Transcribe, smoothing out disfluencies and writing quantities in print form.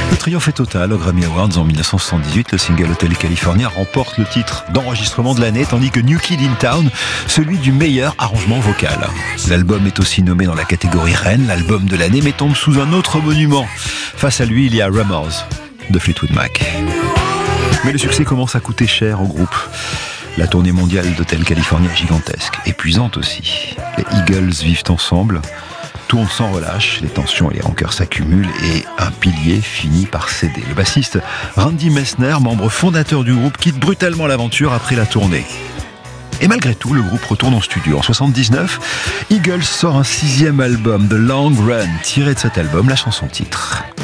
Le triomphe est total aux Grammy Awards en 1978. Le single Hotel California remporte le titre d'enregistrement de l'année, tandis que New Kid in Town, celui du meilleur arrangement vocal. L'album est aussi nommé dans la catégorie Reine, l'album de l'année, mais tombe sous un autre monument. Face à lui, il y a Rumours de Fleetwood Mac. Mais le succès commence à coûter cher au groupe. La tournée mondiale d'Hotel California est gigantesque, épuisante aussi. Les Eagles vivent ensemble, tourne sans relâche, les tensions et les rancœurs s'accumulent et un pilier finit par céder. Le bassiste Randy Messner, membre fondateur du groupe, quitte brutalement l'aventure après la tournée. Et malgré tout, le groupe retourne en studio. En 79, Eagles sort un 6e album, The Long Run. Tiré de cet album, la chanson titre.